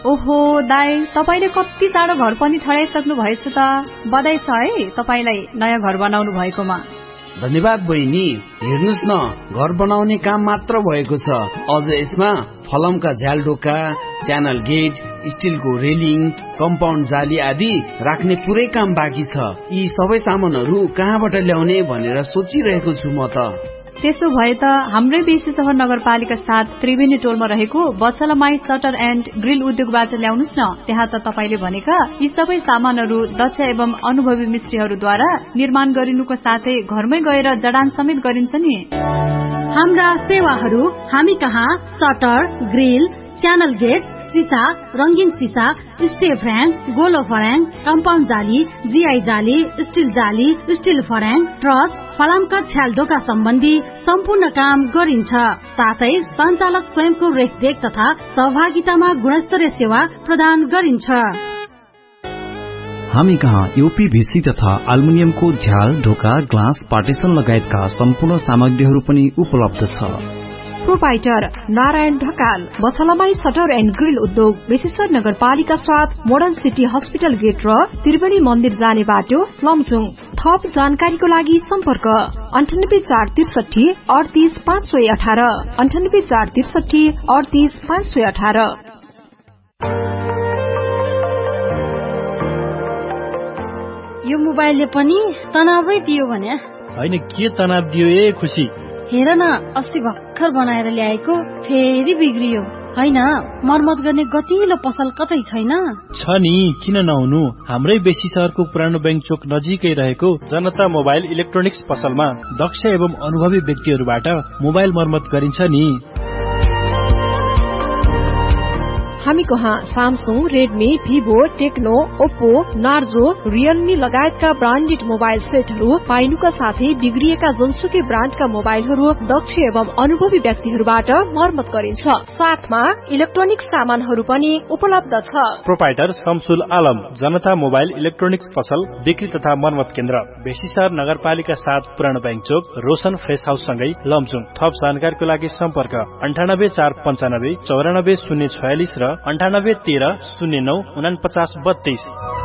ओहो दाइ, तपाईले कति चाँडो घर पनि ठडाइसक्नु भएछ त। बधाई छ है तपाईलाई नयाँ घर बनाउनु भएकोमा। धन्यवाद बहिनी। हेर्नुस् न, घर बनाउने काम मात्र भएको छ, अझ यसमा फलमका झ्यालडोका, च्यानल गेट, स्टिलको रेलिङ, कम्पाउन्ड जाली आदि राख्ने पुरै काम बाँकी छ। यी सबै सामानहरू कहाँबाट ल्याउने भनेर सोचिरहेको छु म त। त्यसो भए त हाम्रै बेसी सहर नगरपालिका 7 त्रिवेणी टोलमा रहेको बचलमाई सटर एन्ड ग्रिल उद्योगबाट ल्याउनुस् न। त्यहाँ त तपाईले भनेका यी सबै सामानहरू दक्ष एवं अनुभवी मिस्त्रीहरूद्वारा निर्माण गरिनुको साथै घरमै गएर जडान समेत गरिन्छ नि। हाम्रा सेवाहरू हामी कहाँ सटर, ग्रिल, च्यानल गेट, सीसा, रंगीन सीसा, स्टेप फ्र्याङ, गोलो फर्याङ, कम्पाउन्ड जाली, जीआई जाली, स्टिल जाली, स्टिल फर्याङ, ट्रस, फलामका छ्यालडोका सम्बन्धी सम्पूर्ण काम गरिन्छ। साथै सञ्चालक स्वयंको रेखदेख तथा सहभागितामा गुणस्तरीय सेवा प्रदान गरिन्छ। हामी कहाँ यूपीभीसी तथा एल्युमिनियमको झ्याल, ढोका, ग्लास, पार्टिसन लगायतका सम्पूर्ण सामग्रीहरू पनि उपलब्ध छ। Proprietor Narayan Dhakal, बछलमाई shutter and grill उद्योग, बेसीसर नगरपालिका 7, मोडर्न सिटी हस्पिटल गेट र त्रिवेणी मन्दिर जाने बाटो, लमजुङ। थप जानकारीको लागि सम्पर्क 98 463 38518, 98 463 38518। यो मोबाइलले पनि तनावै दियो भने हैन, के तनाव दियो ए खुसी? हेर न, अस्ति भर्खर बनाएर ल्याएको फेरि बिग्रियो। हैन, मर्मत गर्ने गतिलो पसल कतै छैन? छ नि, किन नहुनु। हाम्रै बेसी शहरको पुरानो बैंक चोक नजिकै रहेको जनता मोबाइल इलेक्ट्रोनिक्स पसलमा दक्ष एवं अनुभवी व्यक्तिहरूबाट मोबाइल मर्मत गरिन्छ नि। हामी कहाँ Samsung, Redmi, Vivo, Tecno, Oppo, Narzo, Realme लगायतका ब्रान्डेड मोबाइल सेटहरू पाइनुका साथै बिग्रिएका जुनसुकै ब्रान्डका मोबाइलहरू दक्ष एवं अनुभवी व्यक्तिहरूबाट मर्मत गरिन्छ। साथमा इलेक्ट्रोनिक सामानहरू पनि उपलब्ध छ। प्रोपाइटर शमसुल आलम, जनता मोबाइल इलेक्ट्रोनिक्स पसल, बिक्री तथा मर्मत केन्द्र, बेसीसर नगरपालिका 7, पुरानो बैंक चोक, रोशन फ्रेस हाउस सँगै लमजुङ। थप जानकारीको लागि सम्पर्क 98 495 94 046 र 98 13 09 49 32।